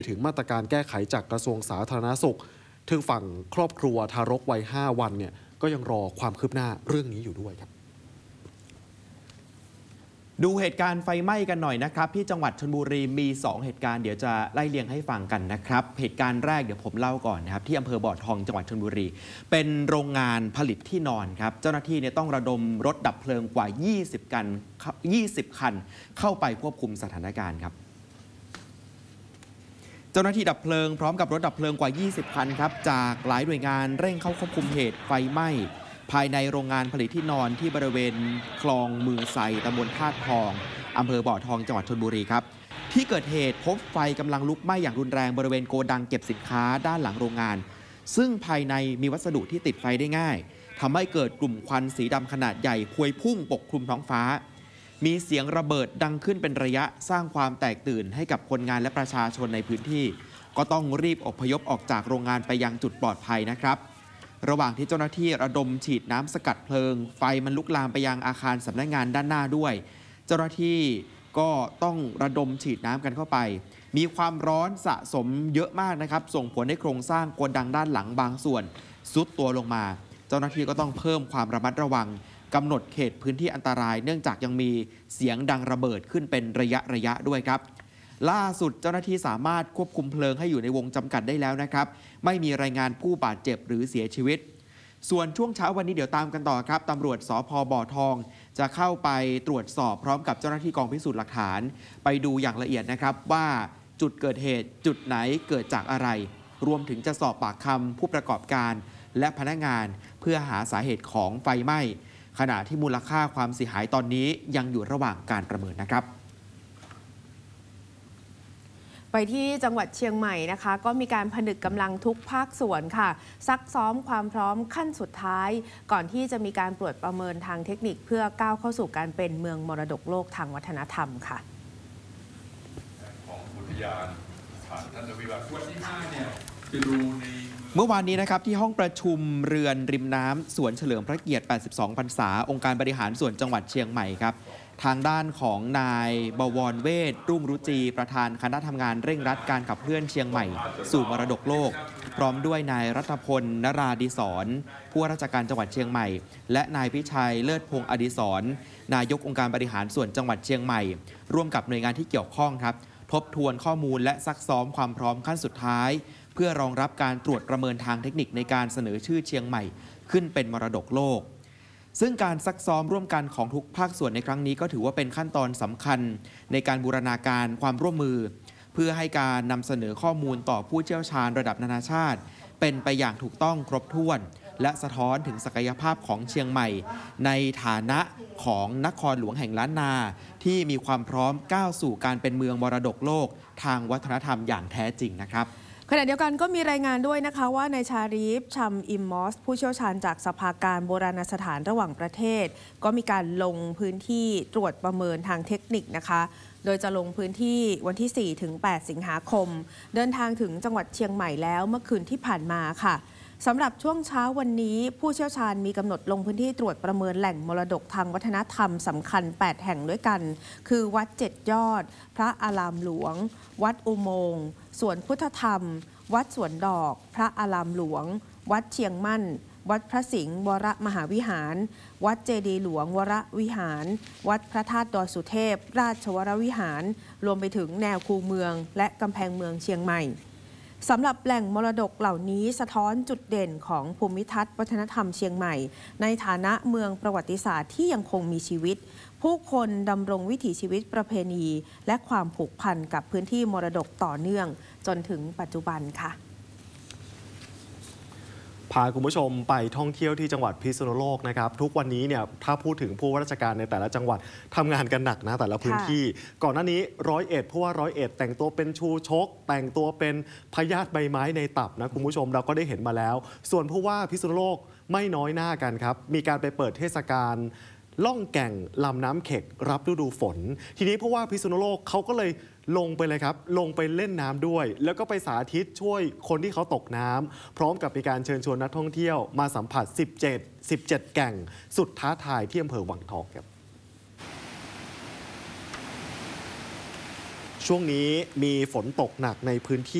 ถึงมาตรการแก้ไขจากกระทรวงสาธารณสุขถึงฝั่งครอบครัวทารกวัย 5 วันเนี่ยก็ยังรอความคืบหน้าเรื่องนี้อยู่ด้วยครับดูเหตุการณ์ไฟไหม้กันหน่อยนะครับที่จังหวัดชลบุรีมี2เหตุการณ์เดี๋ยวจะไล่เรียงให้ฟังกันนะครับเหตุการณ์แรกเดี๋ยวผมเล่าก่อนนะครับที่อำเภอบ่อทองจังหวัดชลบุรีเป็นโรงงานผลิตที่นอนครับเจ้าหน้าที่เนี่ยต้องระดมรถดับเพลิงกว่า20 คันเข้าไปควบคุมสถานการณ์ครับเจ้าหน้าที่ดับเพลิงพร้อมกับรถดับเพลิงกว่า20 คันครับจากหลายหน่วยงานเร่งเข้าควบคุมเหตุไฟไหม้ภายในโรงงานผลิตที่นอนที่บริเวณคลองมือไซตำบลธาตุทองอำเภอบ่อทองจังหวัดชลบุรีครับที่เกิดเหตุพบไฟกำลังลุกไหม้อย่างรุนแรงบริเวณโกดังเก็บสินค้าด้านหลังโรงงานซึ่งภายในมีวัสดุที่ติดไฟได้ง่ายทำให้เกิดกลุ่มควันสีดำขนาดใหญ่พวยพุ่งปกคลุมท้องฟ้ามีเสียงระเบิดดังขึ้นเป็นระยะสร้างความแตกตื่นให้กับคนงานและประชาชนในพื้นที่ก็ต้องรีบอพยพออกจากโรงงานไปยังจุดปลอดภัยนะครับระหว่างที่เจ้าหน้าที่ระดมฉีดน้ำสกัดเพลิงไฟมันลุกลามไปยังอาคารสำนักงานด้านหน้าด้วยเจ้าหน้าที่ก็ต้องระดมฉีดน้ำกันเข้าไปมีความร้อนสะสมเยอะมากนะครับส่งผลให้โครงสร้างโกดังด้านหลังบางส่วนทรุดตัวลงมาเจ้าหน้าที่ก็ต้องเพิ่มความระมัดระวังกำหนดเขตพื้นที่อันตรายเนื่องจากยังมีเสียงดังระเบิดขึ้นเป็นระยะด้วยครับล่าสุดเจ้าหน้าที่สามารถควบคุมเพลิงให้อยู่ในวงจำกัดได้แล้วนะครับไม่มีรายงานผู้บาดเจ็บหรือเสียชีวิตส่วนช่วงเช้าวันนี้เดี๋ยวตามกันต่อครับตำรวจสภ.บ่อทองจะเข้าไปตรวจสอบพร้อมกับเจ้าหน้าที่กองพิสูจน์หลักฐานไปดูอย่างละเอียดนะครับว่าจุดเกิดเหตุจุดไหนเกิดจากอะไรรวมถึงจะสอบปากคำผู้ประกอบการและพนักงานเพื่อหาสาเหตุของไฟไหม้ขณะที่มูลค่าความเสียหายตอนนี้ยังอยู่ระหว่างการประเมินนะครับไปที่จังหวัดเชียงใหม่นะคะก็มีการผนึกกำลังทุกภาคส่วนค่ะซักซ้อมความพร้อมขั้นสุดท้ายก่อนที่จะมีการตรวจประเมินทางเทคนิคเพื่อก้าวเข้าสู่การเป็นเมืองมรดกโลกทางวัฒนธรรมค่ะของอุทยานผ่านท่านวิวัฒน์วันที่5เนี่ยจะดูในเมื่อวานนี้นะครับที่ห้องประชุมเรือนริมน้ำสวนเฉลิมพระเกียรติ 82 พรรษาองค์การบริหารส่วนจังหวัดเชียงใหม่ครับทางด้านของนายบวรเวชรุ่งรุจีประธานคณะทำงานเร่งรัดการขับเคลื่อนเชียงใหม่สู่มรดกโลกพร้อมด้วยนายรัตพลนราดิศรผู้ว่าราชการจังหวัดเชียงใหม่และนายพิชัยเลิศพงศ์อดิศรนายกองค์การบริหารส่วนจังหวัดเชียงใหม่ร่วมกับหน่วยงานที่เกี่ยวข้องครับทบทวนข้อมูลและซักซ้อมความพร้อมขั้นสุดท้ายเพื่อรองรับการตรวจประเมินทางเทคนิคในการเสนอชื่อเชียงใหม่ขึ้นเป็นมรดกโลกซึ่งการซักซ้อมร่วมกันของทุกภาคส่วนในครั้งนี้ก็ถือว่าเป็นขั้นตอนสำคัญในการบูรณาการความร่วมมือเพื่อให้การนำเสนอข้อมูลต่อผู้เชี่ยวชาญระดับนานาชาติเป็นไปอย่างถูกต้องครบถ้วนและสะท้อนถึงศักยภาพของเชียงใหม่ในฐานะของนครหลวงแห่งล้านนาที่มีความพร้อมก้าวสู่การเป็นเมืองมรดกโลกทางวัฒนธรรมอย่างแท้จริงนะครับขณะเดียวกันก็มีรายงานด้วยนะคะว่านายชารีฟชัมอิมมอสผู้เชี่ยวชาญจากสภาการโบราณสถานระหว่างประเทศก็มีการลงพื้นที่ตรวจประเมินทางเทคนิคนะคะโดยจะลงพื้นที่วันที่ 4-8 สิงหาคมเดินทางถึงจังหวัดเชียงใหม่แล้วเมื่อคืนที่ผ่านมาค่ะสำหรับช่วงเช้าวันนี้ผู้เชี่ยวชาญมีกำหนดลงพื้นที่ตรวจประเมินแหล่งมรดกทางวัฒนธรรมสำคัญ8แห่งด้วยกันคือวัด7ยอดพระอารามหลวงวัดอุโมงค์สวนพุทธธรรมวัดสวนดอกพระอารามหลวงวัดเชียงมั่นวัดพระสิงห์วรมหาวิหารวัดเจดีย์หลวงวรวิหารวัดพระธาตุดอยสุเทพราชวรวิหารรวมไปถึงแนวคูเมืองและกำแพงเมืองเชียงใหม่สำหรับแหล่งมรดกเหล่านี้สะท้อนจุดเด่นของภูมิทัศน์วัฒนธรรมเชียงใหม่ในฐานะเมืองประวัติศาสตร์ที่ยังคงมีชีวิตผู้คนดำรงวิถีชีวิตประเพณีและความผูกพันกับพื้นที่มรดกต่อเนื่องจนถึงปัจจุบันค่ะพาคุณผู้ชมไปท่องเที่ยวที่จังหวัดพิษณุโลกนะครับทุกวันนี้เนี่ยถ้าพูดถึงผู้ว่าราชการในแต่ละจังหวัดทำงานกันหนักนะแต่ละพื้นที่ก่อนหน้านี้101ผู้ว่า101แต่งตัวเป็นชูชกแต่งตัวเป็นพยาธิใบไม้ในตับนะคุณผู้ชมเราก็ได้เห็นมาแล้วส่วนผู้ว่าพิษณุโลกไม่น้อยหน้ากันครับมีการไปเปิดเทศกาลล่องแก่งลำน้ำเข็กรับฤดูฝนทีนี้ผู้ว่าพิษณุโลกเขาก็เลยลงไปเลยครับลงไปเล่นน้ำด้วยแล้วก็ไปสาธิตช่วยคนที่เขาตกน้ำพร้อมกับมีการเชิญชวนนักท่องเที่ยวมาสัมผัส17 แก่งสุดท้าทายที่อำเภอวังทองครับช่วงนี้มีฝนตกหนักในพื้นที่